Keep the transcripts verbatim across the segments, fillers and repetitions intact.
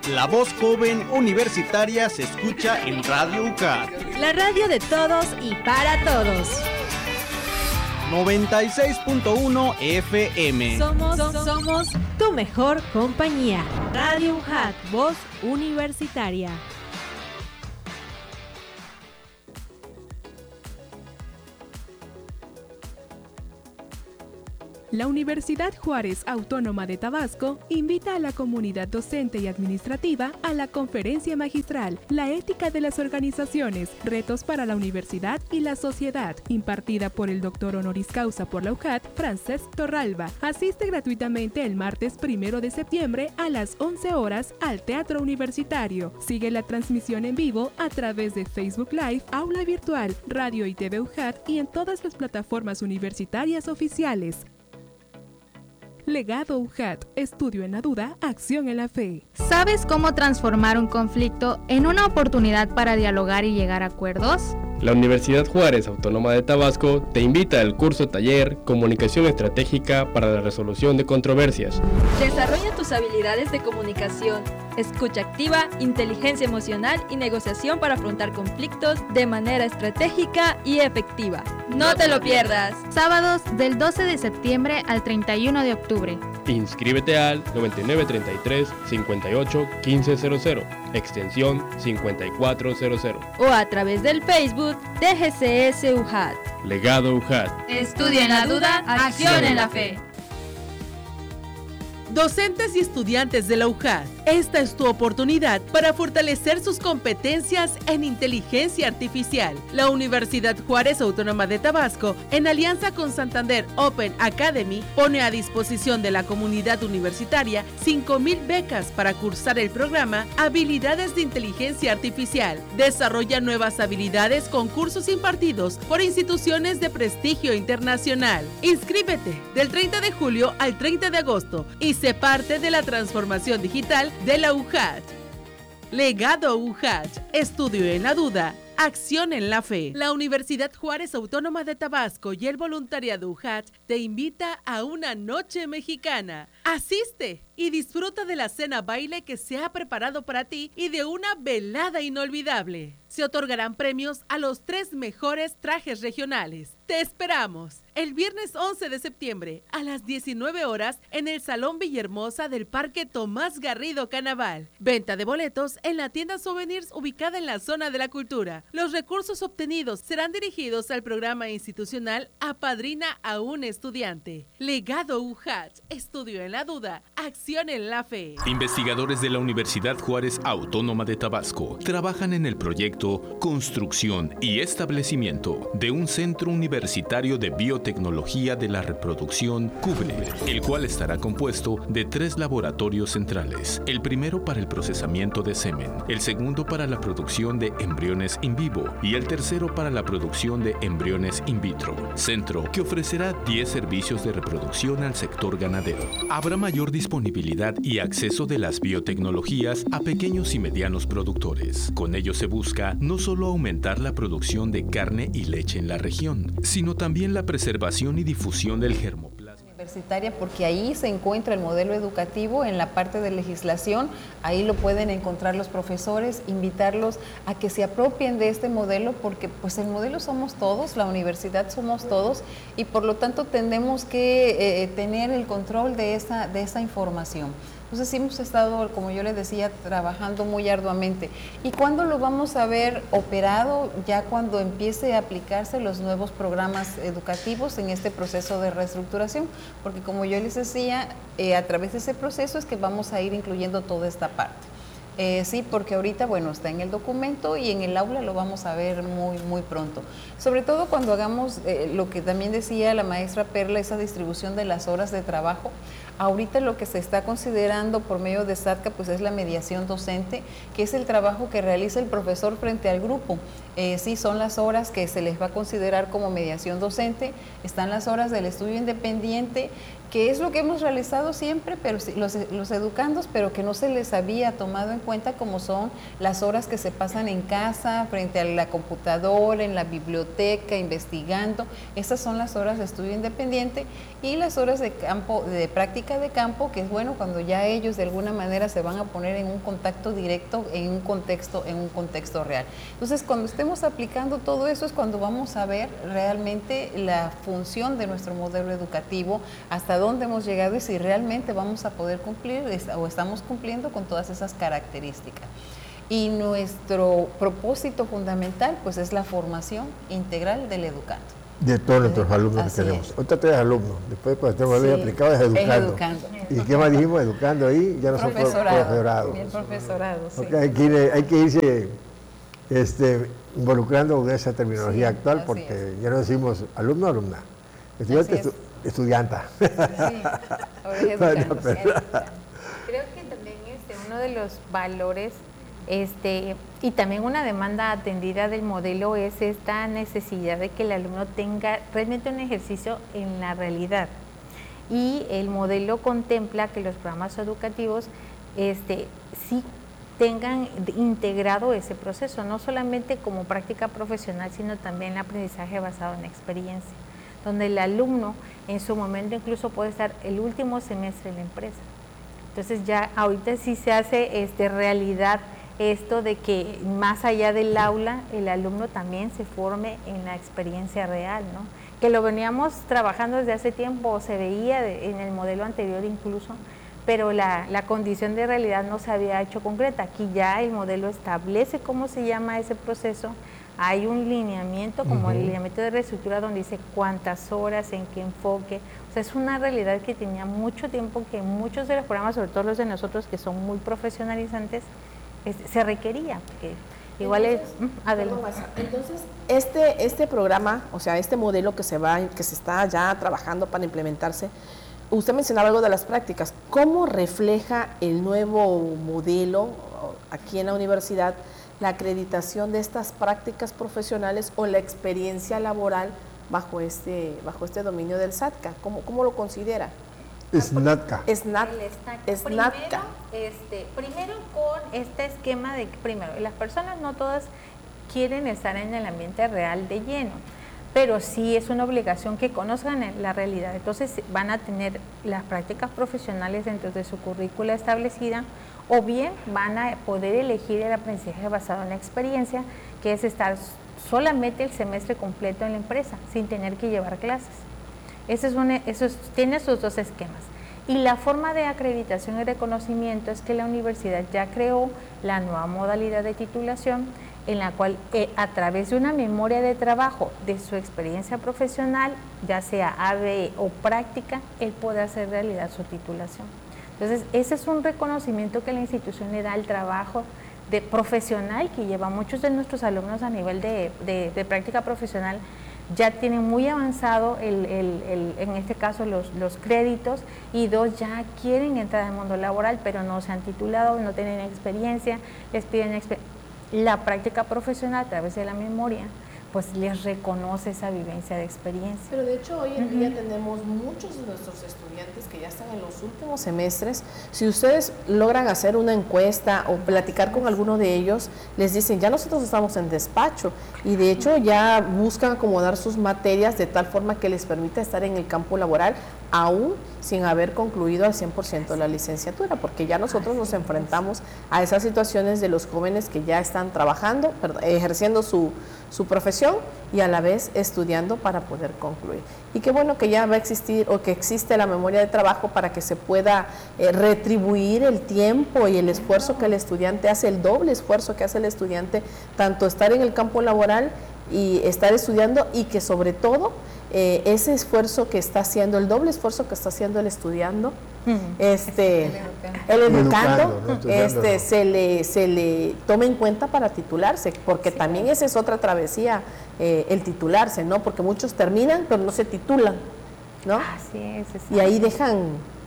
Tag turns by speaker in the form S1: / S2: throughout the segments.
S1: La voz joven universitaria se escucha en Radio U C A T.
S2: La radio de todos y para todos.
S1: noventa y seis punto uno F M.
S2: Somos, somos tu mejor compañía. Radio U C A T, voz universitaria.
S3: La Universidad Juárez Autónoma de Tabasco invita a la comunidad docente y administrativa a la conferencia magistral La ética de las organizaciones, retos para la universidad y la sociedad, impartida por el doctor honoris causa por la U C A T, Francesc Torralba. Asiste gratuitamente el martes primero de septiembre a las once horas al Teatro Universitario. Sigue la transmisión en vivo a través de Facebook Live, Aula Virtual, Radio y T V U C A T y en todas las plataformas universitarias oficiales. Legado U C A T. Estudio en la duda, acción en la fe.
S4: ¿Sabes cómo transformar un conflicto en una oportunidad para dialogar y llegar a acuerdos?
S5: La Universidad Juárez Autónoma de Tabasco te invita al curso taller Comunicación Estratégica para la Resolución de Controversias.
S6: Desarrolla tus habilidades de comunicación, escucha activa, inteligencia emocional y negociación para afrontar conflictos de manera estratégica y efectiva. ¡No te lo pierdas!
S4: Sábados del doce de septiembre al treinta y uno de octubre.
S5: Inscríbete al noventa y nueve treinta y tres cincuenta y ocho quince cero cero, extensión cincuenta y cuatro cero cero.
S6: O a través del Facebook de G C S U C A T.
S5: Legado U C A T.
S6: Estudia en la duda, acción en la fe.
S7: Docentes y estudiantes de la U C A T, esta es tu oportunidad para fortalecer sus competencias en inteligencia artificial. La Universidad Juárez Autónoma de Tabasco, en alianza con Santander Open Academy, pone a disposición de la comunidad universitaria cinco mil becas para cursar el programa Habilidades de Inteligencia Artificial. Desarrolla nuevas habilidades con cursos impartidos por instituciones de prestigio internacional. Inscríbete del treinta de julio al treinta de agosto y sé parte de la transformación digital de la U C A T. Legado U C A T. Estudio en la duda, acción en la fe. La Universidad Juárez Autónoma de Tabasco y el voluntariado U C A T te invita a una noche mexicana. Asiste y disfruta de la cena baile que se ha preparado para ti y de una velada inolvidable. Se otorgarán premios a los tres mejores trajes regionales. Te esperamos el viernes once de septiembre a las diecinueve horas en el Salón Villahermosa del Parque Tomás Garrido Canaval. Venta de boletos en la tienda Souvenirs ubicada en la zona de la cultura. Los recursos obtenidos serán dirigidos al programa institucional Apadrina a un estudiante. Legado U C A T. Estudio en la duda, acción en la fe.
S8: Investigadores de la Universidad Juárez Autónoma de Tabasco trabajan en el proyecto Construcción y Establecimiento de un Centro Universitario de Biotecnología de la Reproducción CUBRE, el cual estará compuesto de tres laboratorios centrales, el primero para el procesamiento de semen, el segundo para la producción de embriones in vivo y el tercero para la producción de embriones in vitro, centro que ofrecerá diez servicios de reproducción al sector ganadero. Habrá mayor disponibilidad y acceso de las biotecnologías a pequeños y medianos productores. Con ello se busca no solo aumentar la producción de carne y leche en la región, sino también la preservación y difusión del germoplasma
S9: universitaria, porque ahí se encuentra el modelo educativo en la parte de legislación. Ahí lo pueden encontrar los profesores, invitarlos a que se apropien de este modelo, porque pues el modelo somos todos, la universidad somos todos, y por lo tanto tendemos que eh, tener el control de esa, de esa información. Entonces sí hemos estado, como yo les decía, trabajando muy arduamente. ¿Y cuándo lo vamos a ver operado? Ya cuando empiece a aplicarse los nuevos programas educativos en este proceso de reestructuración, porque como yo les decía, eh, a través de ese proceso es que vamos a ir incluyendo toda esta parte. Eh, sí, porque ahorita, bueno, está en el documento y en el aula lo vamos a ver muy, muy pronto. Sobre todo cuando hagamos eh, lo que también decía la maestra Perla, esa distribución de las horas de trabajo. Ahorita lo que se está considerando por medio de SATCA pues es la mediación docente, que es el trabajo que realiza el profesor frente al grupo. Eh, sí, son las horas que se les va a considerar como mediación docente, están las horas del estudio independiente, que es lo que hemos realizado siempre, pero los, los educandos, pero que no se les había tomado en cuenta, como son las horas que se pasan en casa, frente a la computadora, en la biblioteca, investigando. Esas son las horas de estudio independiente, y las horas de campo, de práctica de campo, que es bueno cuando ya ellos de alguna manera se van a poner en un contacto directo, en un contexto, en un contexto real. Entonces, cuando estemos aplicando todo eso es cuando vamos a ver realmente la función de nuestro modelo educativo, hasta dónde hemos llegado y si realmente vamos a poder cumplir o estamos cumpliendo con todas esas características. Y nuestro propósito fundamental pues es la formación integral del educando.
S10: De todos nuestros alumnos
S9: Así
S10: que tenemos.
S9: es.
S10: Ahorita tres alumnos, después cuando estemos bien
S9: Sí,
S10: aplicados es educando.
S9: es educando.
S10: ¿Y qué más dijimos? Educando ahí, ya no son profesorados.
S9: El profesorado, sí.
S10: Okay, hay, que ir, hay que irse este, involucrando con esa terminología
S9: Sí,
S10: actual,
S9: así
S10: porque ya no decimos alumno, alumna. Estudiante,
S9: Así es.
S10: estu, estudianta.
S9: Sí, ahora es educando.
S10: Bueno, pero-
S4: Creo que también este, uno de los valores este, y también una demanda atendida del modelo es esta necesidad de que el alumno tenga realmente un ejercicio en la realidad. Y el modelo contempla que los programas educativos este, sí tengan integrado ese proceso, no solamente como práctica profesional, sino también el aprendizaje basado en experiencia, donde el alumno en su momento incluso puede estar el último semestre en la empresa. Entonces ya ahorita sí se hace este, realidad esto de que más allá del aula, el alumno también se forme en la experiencia real, ¿no? Que lo veníamos trabajando desde hace tiempo, se veía de, en el modelo anterior incluso, pero la, la condición de realidad no se había hecho concreta. Aquí ya el modelo establece cómo se llama ese proceso, hay un lineamiento como uh-huh. el lineamiento de reestructura donde dice cuántas horas, en qué enfoque. O sea, es una realidad que tenía mucho tiempo, que muchos de los programas, sobre todo los de nosotros que son muy profesionalizantes, este, se requería. Porque igual entonces, es... Adelante.
S11: Entonces, este, este programa, o sea, este modelo que se va, que se está ya trabajando para implementarse, usted mencionaba algo de las prácticas. ¿Cómo refleja el nuevo modelo aquí en la universidad la acreditación de estas prácticas profesionales o la experiencia laboral bajo este, bajo este dominio del SATCA? ¿Cómo, cómo lo considera?
S10: SNATCA.
S4: SNAT, SNATCA. Primero, este, primero con este esquema de que, primero, las personas no todas quieren estar en el ambiente real de lleno, pero sí es una obligación que conozcan la realidad. Entonces van a tener las prácticas profesionales dentro de su currícula establecida, o bien van a poder elegir el aprendizaje basado en la experiencia, que es estar solamente el semestre completo en la empresa, sin tener que llevar clases. Ese es un, eso es, tiene esos dos esquemas. Y la forma de acreditación y reconocimiento es que la universidad ya creó la nueva modalidad de titulación, en la cual eh, a través de una memoria de trabajo de su experiencia profesional, ya sea A B E o práctica, él puede hacer realidad su titulación. Entonces, ese es un reconocimiento que la institución le da al trabajo de profesional que lleva muchos de nuestros alumnos a nivel de, de, de práctica profesional. Ya tienen muy avanzado, el, el, el, en este caso, los, los créditos, y dos, ya quieren entrar al mundo laboral, pero no se han titulado, no tienen experiencia, les piden experiencia. La práctica profesional a través de la memoria, pues les reconoce esa vivencia de experiencia.
S11: Pero de hecho hoy en uh-huh. día tenemos muchos de nuestros estudiantes que ya están en los últimos semestres. Si ustedes logran hacer una encuesta o platicar con alguno de ellos, les dicen, ya nosotros estamos en despacho, y de hecho ya buscan acomodar sus materias de tal forma que les permita estar en el campo laboral, aún sin haber concluido al cien por ciento la licenciatura, porque ya nosotros nos enfrentamos a esas situaciones de los jóvenes que ya están trabajando, perdón, ejerciendo su, su profesión y a la vez estudiando para poder concluir. Y qué bueno que ya va a existir o que existe la memoria de trabajo para que se pueda eh, retribuir el tiempo y el esfuerzo que el estudiante hace, el doble esfuerzo que hace el estudiante, tanto estar en el campo laboral y estar estudiando, y que sobre todo eh, ese esfuerzo que está haciendo, el doble esfuerzo que está haciendo el estudiando, uh-huh. este, el educando, educando no, este, se le se le tome en cuenta para titularse, porque sí, también esa es otra travesía, eh, el titularse, ¿no? Porque muchos terminan pero no se titulan, ¿no?
S4: Así es,
S11: y ahí dejan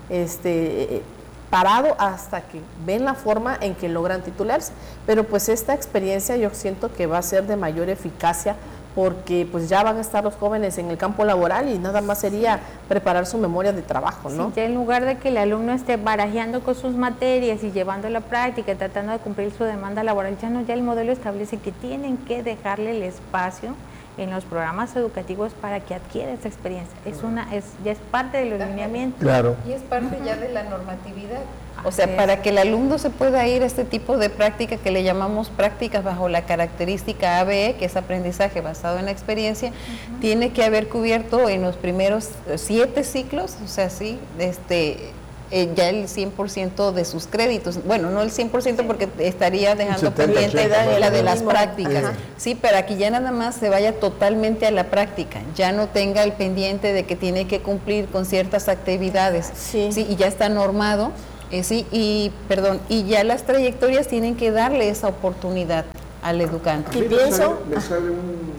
S11: este parado hasta que ven la forma en que logran titularse. Pero pues esta experiencia yo siento que va a ser de mayor eficacia porque pues ya van a estar los jóvenes en el campo laboral y nada más sería preparar su memoria de trabajo, ¿no?
S4: Sí, ya en lugar de que el alumno esté barajeando con sus materias y llevando la práctica, tratando de cumplir su demanda laboral, ya no, ya el modelo establece que tienen que dejarle el espacio en los programas educativos para que adquiera esa experiencia. Es una, es, ya es parte de los lineamientos.
S10: Claro.
S9: Y es parte ya de la normatividad. O sea, para que el alumno se pueda ir a este tipo de práctica que le llamamos prácticas bajo la característica A B E, que es aprendizaje basado en la experiencia, uh-huh. tiene que haber cubierto en los primeros siete ciclos, o sea, sí, este, eh, ya el cien por ciento de sus créditos. Bueno, no el cien por ciento porque estaría dejando pendiente la de las prácticas. Ajá. Sí, para que ya nada más se vaya totalmente a la práctica, ya no tenga el pendiente de que tiene que cumplir con ciertas actividades. Sí, sí y ya está normado. Eh, sí, y perdón, y ya las trayectorias tienen que darle esa oportunidad al educante.
S12: Y pienso, le sale, sale un,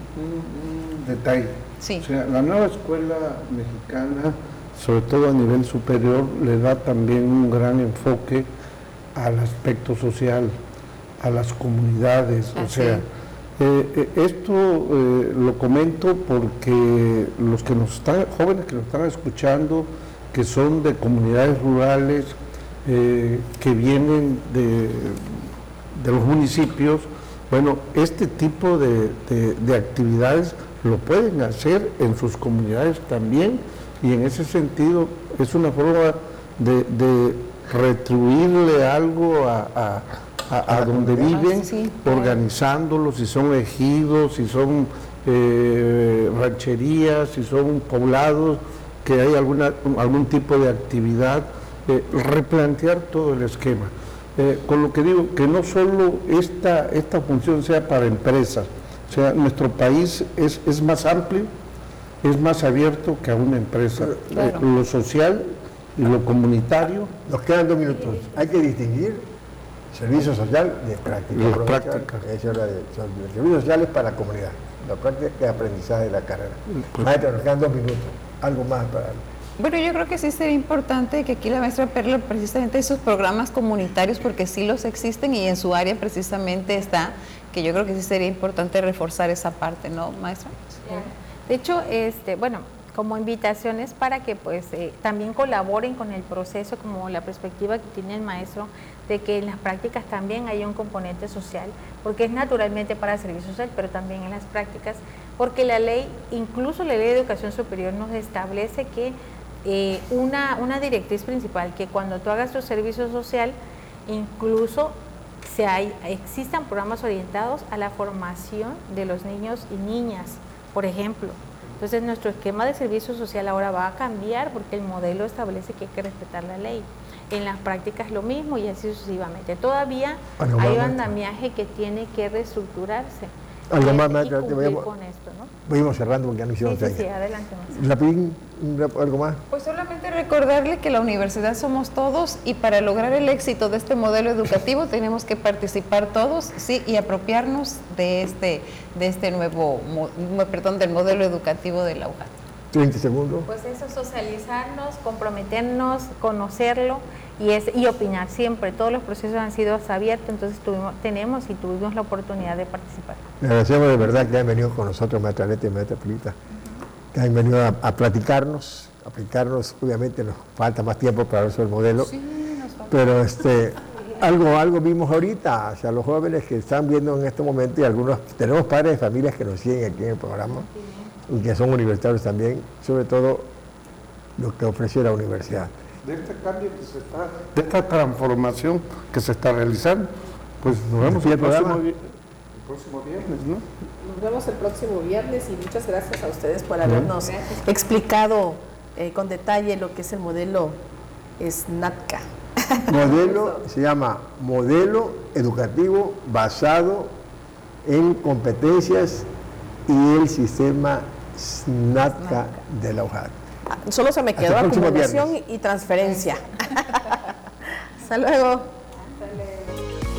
S12: un, un detalle.
S9: Sí.
S12: O sea, la nueva escuela mexicana, sobre todo a nivel superior, le da también un gran enfoque al aspecto social, a las comunidades. Así. O sea, eh, esto eh, lo comento porque los que nos están, jóvenes que nos están escuchando, que son de comunidades rurales, Eh, que vienen de, de los municipios, bueno, este tipo de, de, de actividades lo pueden hacer en sus comunidades también, y en ese sentido es una forma de, de retribuirle algo a, a, a, a donde viven, sí, organizándolos, si son ejidos, si son eh, rancherías, si son poblados, que hay alguna, algún tipo de actividad. Eh, replantear todo el esquema, eh, con lo que digo, que no solo esta, esta función sea para empresas, o sea, nuestro país es, es más amplio, es más abierto que a una empresa, claro. eh, lo social y lo comunitario.
S10: Nos quedan dos minutos, hay que distinguir servicio social de práctica.
S12: Las prácticas.
S10: Eso era de, son, los servicios sociales para la comunidad, la práctica y aprendizaje de la carrera. Pues, maestra, nos quedan dos minutos, algo más para...
S9: Bueno, yo creo que sí sería importante que aquí la maestra Perla precisamente esos programas comunitarios, porque sí los existen y en su área precisamente está, que yo creo que sí sería importante reforzar esa parte, ¿no, maestra?
S4: De hecho, este, bueno, como invitaciones para que pues eh, también colaboren con el proceso, como la perspectiva que tiene el maestro, de que en las prácticas también haya un componente social, porque es naturalmente para servicio social, pero también en las prácticas, porque la ley, incluso la ley de educación superior nos establece que Eh, una, una directriz principal, que cuando tú hagas tu servicio social, incluso se hay, existan programas orientados a la formación de los niños y niñas, por ejemplo. Entonces nuestro esquema de servicio social ahora va a cambiar porque el modelo establece que hay que respetar la ley. En las prácticas lo mismo y así sucesivamente. Todavía bueno, hay un andamiaje que tiene que reestructurarse.
S10: Algo más, maestra,
S4: te
S10: voy
S4: con esto, ¿no?
S10: Vamos cerrando porque ya no hicimos
S4: sí, sí, sí, adelante.
S10: Rapidín, algo más.
S9: Pues solamente recordarle que la universidad somos todos y para lograr el éxito de este modelo educativo tenemos que participar todos, sí, y apropiarnos de este, de este nuevo, perdón, del modelo educativo de la U J A T.
S10: treinta segundos.
S4: Pues eso, socializarnos, comprometernos, conocerlo y, es, y opinar siempre. Todos los procesos han sido abiertos, entonces tuvimos, tenemos y tuvimos la oportunidad de participar.
S10: Le agradecemos de verdad que hayan venido con nosotros, maestra Leti y maestra Pilita, uh-huh. que hayan venido a, a platicarnos, a aplicarnos. Obviamente nos falta más tiempo para ver el modelo,
S9: sí, nos falta.
S10: Pero este, algo, algo vimos ahorita, o sea, los jóvenes que están viendo en este momento, y algunos, tenemos padres de familias que nos siguen aquí en el programa, y que son universitarios también, sobre todo lo que ofrece la universidad.
S12: De este cambio que se está, de esta transformación que se está realizando, pues nos vemos el próximo, el próximo viernes, ¿no?
S11: Nos vemos el próximo viernes y muchas gracias a ustedes por habernos ¿Eh? explicado eh, con detalle lo que es el modelo SNATCA.
S10: Modelo, se llama Modelo Educativo Basado en Competencias y el Sistema SNATCA de la U J A T.
S11: Solo se me quedó acumulación y transferencia. Hasta luego.